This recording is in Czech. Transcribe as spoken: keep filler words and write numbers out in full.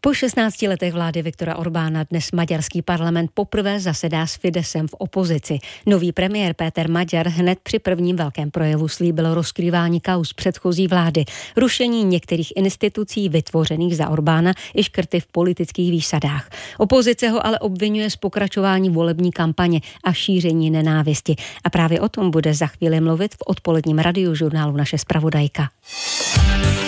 Po šestnácti letech vlády Viktora Orbána dnes maďarský parlament poprvé zasedá s Fidesem v opozici. Nový premiér Péter Magyar hned při prvním velkém projevu slíbil rozkrývání kauz předchozí vlády, rušení některých institucí vytvořených za Orbána i škrty v politických výsadách. Opozice ho ale obvinuje z pokračování volební kampaně a šíření nenávisti. A právě o tom bude za chvíli mluvit v odpoledním radiožurnálu naše zpravodajka.